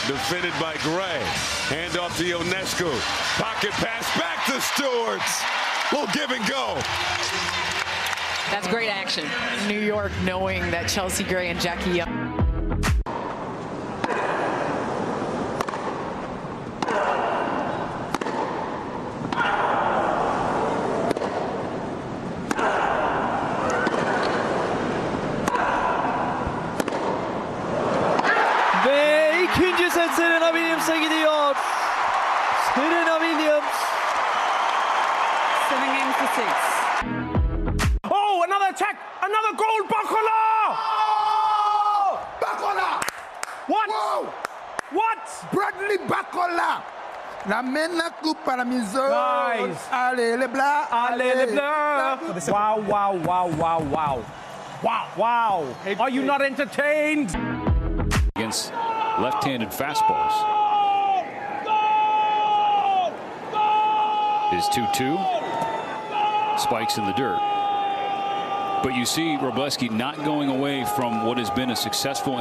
defended by Gray. Hand off to Ionescu. Pocket pass back to Stewarts. Little give and go. That's great action. New York knowing that Chelsea Gray and Jackie Young. Ve ikinci set Serena Williams'a gidiyor. Serena Williams. 7 games to 6. Oh, another attack! Another goal, Bacola! Oh! Bacola! What? Whoa! What? Bradley Bacola! La mena coupe para Mizo. Nice. Allez, les bleus. Allez, les bleus. Wow, wow, wow, wow, wow. Wow, wow. Are you not entertained? Against left-handed fastballs. Is 2-2. Spikes in the dirt. But you see Wroblewski not going away from what has been a successful